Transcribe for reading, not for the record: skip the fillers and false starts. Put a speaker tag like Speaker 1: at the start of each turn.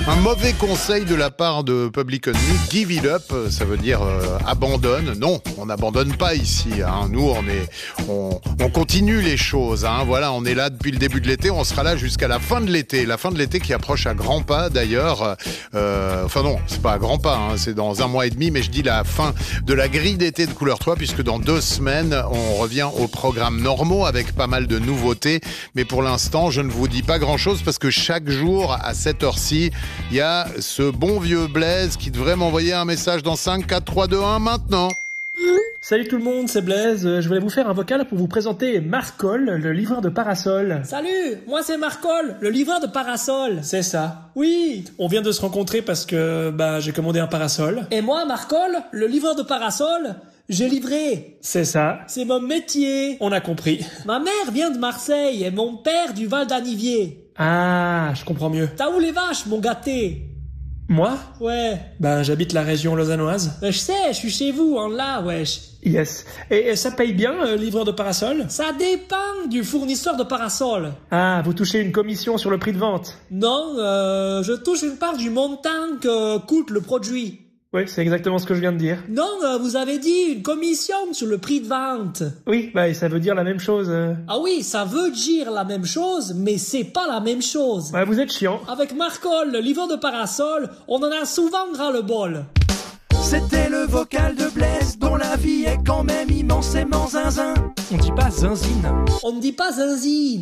Speaker 1: Un mauvais conseil de la part de Public Enemy, give it up, ça veut dire abandonne. Non, on n'abandonne pas ici. Hein. Nous, on continue les choses. Hein. Voilà, on est là depuis le début de l'été, on sera là jusqu'à la fin de l'été. La fin de l'été qui approche à grands pas d'ailleurs. Enfin non, c'est pas à grands pas, hein, c'est dans 1 mois et demi, mais je dis la fin de la grille d'été de Couleur 3, puisque dans 2 semaines, on revient aux programmes normaux avec pas mal de nouveautés. Mais pour l'instant, je ne vous dis pas grand-chose parce que chaque jour, à cette heure-ci, il y a ce bon vieux Blaise qui devrait m'envoyer un message dans 5, 4, 3, 2, 1 maintenant.
Speaker 2: Salut tout le monde, c'est Blaise. Je voulais vous faire un vocal pour vous présenter Marcol, le livreur de parasol.
Speaker 3: Salut, moi c'est Marcol, le livreur de parasol.
Speaker 2: C'est ça.
Speaker 3: Oui.
Speaker 2: On vient de se rencontrer parce que j'ai commandé un parasol.
Speaker 3: Et moi, Marcol, le livreur de parasol, j'ai livré.
Speaker 2: C'est ça.
Speaker 3: C'est mon métier.
Speaker 2: On a compris.
Speaker 3: Ma mère vient de Marseille et mon père du Val d'Anivier.
Speaker 2: Ah, je comprends mieux.
Speaker 3: T'as où les vaches, mon gâté?
Speaker 2: Moi?
Speaker 3: Ouais.
Speaker 2: J'habite la région lausannoise.
Speaker 3: Je sais, je suis chez vous, en là, wesh.
Speaker 2: Yes. Et ça paye bien, livreur de parasol?
Speaker 3: Ça dépend du fournisseur de parasol.
Speaker 2: Ah, vous touchez une commission sur le prix de vente?
Speaker 3: Non, je touche une part du montant que coûte le produit.
Speaker 2: Oui, c'est exactement ce que je viens de dire.
Speaker 3: Non, vous avez dit une commission sur le prix de vente.
Speaker 2: Oui, et ça veut dire la même chose.
Speaker 3: Ah oui, ça veut dire la même chose, mais c'est pas la même chose.
Speaker 2: Ouais, vous êtes chiant.
Speaker 3: Avec Marcol, le livreur de parasol, on en a souvent ras le bol.
Speaker 4: C'était le vocal de Blaise, dont la vie est quand même immensément zinzin.
Speaker 2: On dit pas zinzine.
Speaker 3: On ne dit pas zinzine.